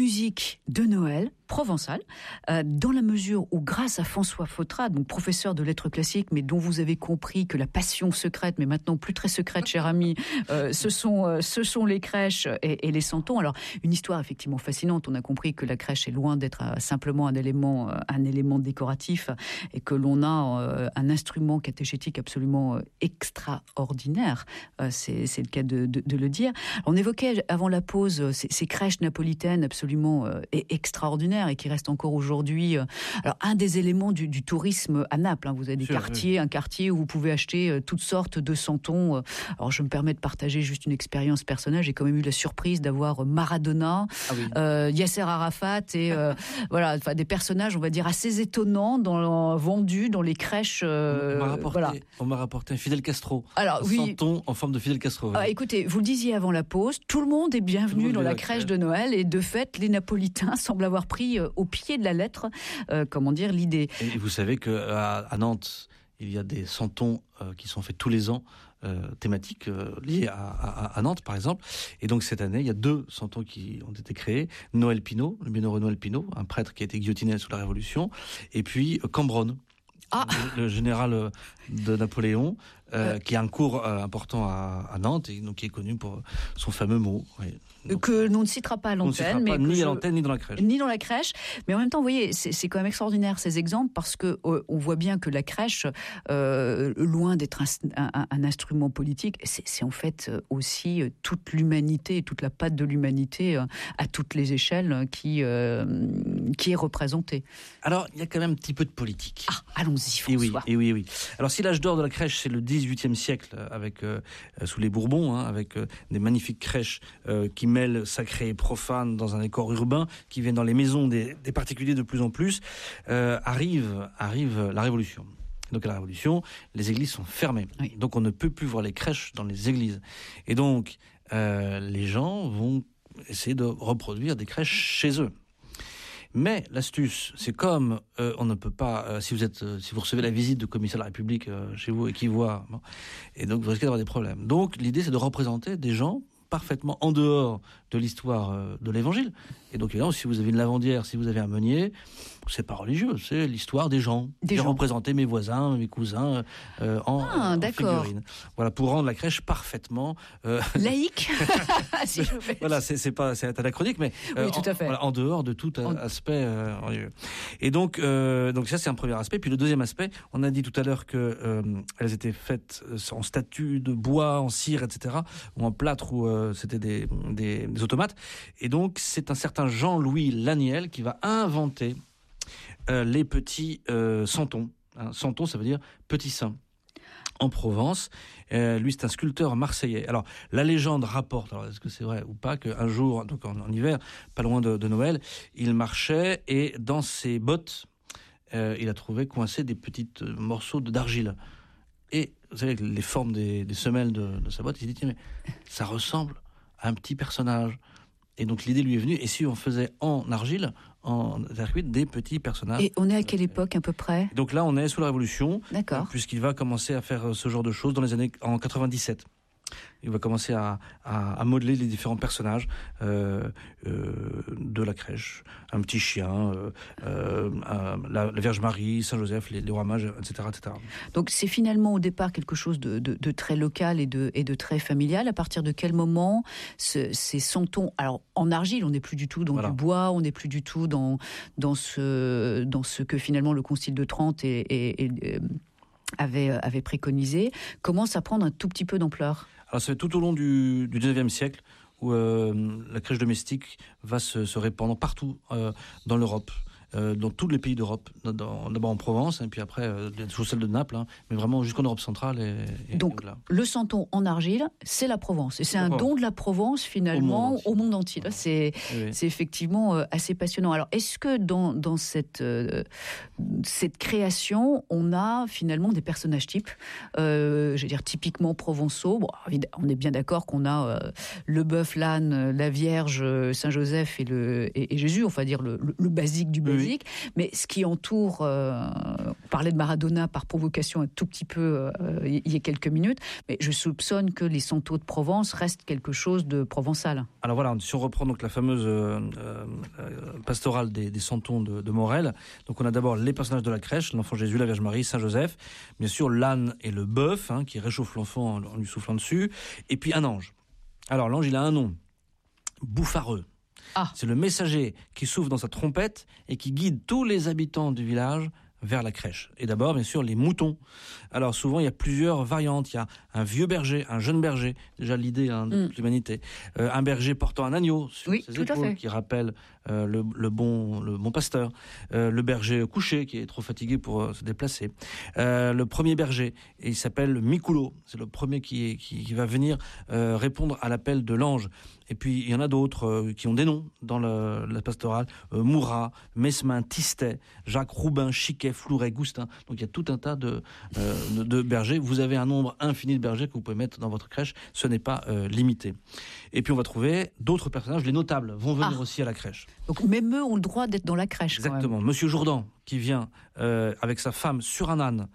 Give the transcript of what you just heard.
musique de Noël provençale, dans la mesure où, grâce à François Fautra, donc professeur de lettres classiques, mais dont vous avez compris que la passion secrète, mais maintenant plus très secrète, cher ami, ce sont les crèches et les santons. Alors, une histoire effectivement fascinante. On a compris que la crèche est loin d'être simplement un élément décoratif, et que l'on a un instrument catéchétique absolument extraordinaire. C'est le cas de le dire. On évoquait avant la pause ces crèches napolitaines absolument extraordinaires, et qui reste encore aujourd'hui alors un des éléments du tourisme à Naples. Vous avez des quartiers, un quartier où vous pouvez acheter toutes sortes de santons. Alors je me permets de partager juste une expérience personnelle. J'ai quand même eu la surprise d'avoir Maradona, Yasser Arafat et voilà, enfin des personnages, on va dire, assez étonnants vendus dans les crèches. On m'a rapporté un Fidel Castro. Alors un santon en forme de Fidel Castro. Écoutez, vous le disiez avant la pause, tout le monde est bienvenu dans la crèche de Noël, et de fait, les Napolitains semblent avoir pris au pied de la lettre, l'idée. Et vous savez qu'à Nantes, il y a des santons qui sont faits tous les ans, thématiques liées à Nantes, par exemple. Et donc, cette année, il y a 2 santons qui ont été créés. Noël Pinault, le bienheureux Noël Pinault, un prêtre qui a été guillotiné sous la Révolution. Et puis, Cambronne. Le général de Napoléon, qui a un cours important à Nantes, et donc qui est connu pour son fameux mot. Donc, que l'on ne citera pas à l'antenne. Ni à l'antenne, ni dans la crèche. Ni dans la crèche. Mais en même temps, vous voyez, c'est quand même extraordinaire ces exemples, parce que on voit bien que la crèche, loin d'être un instrument politique, c'est en fait aussi toute l'humanité, toute la patte de l'humanité à toutes les échelles qui est représentée. Alors, il y a quand même un petit peu de politique. Allons-y, François. Et oui. Alors, si l'âge d'or de la crèche, c'est le XVIIIe siècle, avec sous les Bourbons, avec des magnifiques crèches qui mêlent sacré et profane dans un décor urbain, qui viennent dans les maisons des particuliers de plus en plus, arrive la Révolution. Donc à la Révolution, les églises sont fermées. Oui. Donc on ne peut plus voir les crèches dans les églises. Et donc les gens vont essayer de reproduire des crèches chez eux. Mais l'astuce, c'est comme on ne peut pas, si vous recevez la visite du commissaire de la République chez vous et qui voit, et donc vous risquez d'avoir des problèmes. Donc l'idée, c'est de représenter des gens parfaitement en dehors de l'histoire de l'Évangile. Et donc évidemment, si vous avez une lavandière, si vous avez un meunier, c'est pas religieux, c'est l'histoire des gens. J'ai représenté mes voisins, mes cousins en figurines. Voilà, pour rendre la crèche parfaitement laïque. Si je veux. Voilà, c'est anachronique, mais oui, tout à fait. En dehors de tout aspect religieux. Et donc ça, c'est un premier aspect. Puis le deuxième aspect, on a dit tout à l'heure que elles étaient faites en statue de bois, en cire, etc., ou en plâtre, ou c'était des automates. Et donc c'est un certain Jean-Louis Laniel qui va inventer les petits santons. Santon, ça veut dire petit saint. En Provence, lui c'est un sculpteur marseillais. Alors la légende rapporte, alors est-ce que c'est vrai ou pas, qu'un jour, donc en hiver, pas loin de Noël, il marchait et dans ses bottes, il a trouvé coincés des petits morceaux d'argile. Et vous savez, les formes des semelles de sa botte, il s'est dit, tiens, mais ça ressemble à un petit personnage. Et donc l'idée lui est venue, et si on faisait en argile, en circuit, des petits personnages. Et on est à quelle époque à peu près ? Donc là, on est sous la Révolution. D'accord. Puisqu'il va commencer à faire ce genre de choses en 97. Il va commencer à modeler les différents personnages de la crèche. Un petit chien, la Vierge Marie, Saint Joseph, les rois mages, etc., etc. Donc c'est finalement au départ quelque chose de très local et de très familial. À partir de quel moment ces santons, alors en argile, on n'est plus du tout dans du bois, on n'est plus du tout dans ce que finalement le Concile de Trente avait préconisé, commence à prendre un tout petit peu d'ampleur. Alors ça fait tout au long du 19e siècle où la crèche domestique va se répandre partout dans l'Europe. Dans tous les pays d'Europe, d'abord en Provence, et puis après, sous celle de Naples, mais vraiment jusqu'en Europe centrale. Et donc, le santon en argile, c'est la Provence. Et c'est un don de la Provence, finalement, au monde entier. Là, c'est effectivement assez passionnant. Alors, est-ce que dans cette création, on a finalement des personnages types, je veux dire, typiquement provençaux? Bon, on est bien d'accord qu'on a le bœuf, l'âne, la Vierge, Saint-Joseph et Jésus, on va dire le basique du basique. physique. Mais ce qui entoure, on parlait de Maradona par provocation un tout petit peu il y a quelques minutes, mais je soupçonne que les santos de Provence restent quelque chose de provençal. Alors voilà, si on reprend donc la fameuse pastorale des santons de Morel, donc on a d'abord les personnages de la crèche, l'enfant Jésus, la Vierge Marie, Saint Joseph, bien sûr l'âne et le bœuf, qui réchauffe l'enfant en lui soufflant dessus, et puis un ange. Alors l'ange, il a un nom, Bouffareux. C'est le messager qui souffle dans sa trompette et qui guide tous les habitants du village vers la crèche. Et d'abord, bien sûr, les moutons. Alors souvent, il y a plusieurs variantes. Il y a un vieux berger, un jeune berger, déjà l'idée de l'humanité. Un berger portant un agneau sur ses épaules, qui rappelle le bon pasteur. Le berger couché, qui est trop fatigué pour se déplacer. Le premier berger, et il s'appelle Mikulo. C'est le premier qui va venir répondre à l'appel de l'ange. Et puis, il y en a d'autres qui ont des noms dans la pastorale. Mourat, Mesmin, Tistet, Jacques, Roubin, Chiquet, Flouret, Goustin. Donc, il y a tout un tas de bergers. Vous avez un nombre infini de bergers que vous pouvez mettre dans votre crèche. Ce n'est pas limité. Et puis, on va trouver d'autres personnages. Les notables vont venir aussi à la crèche. Donc, même eux ont le droit d'être dans la crèche. Exactement. Monsieur Jourdan, qui vient avec sa femme sur un âne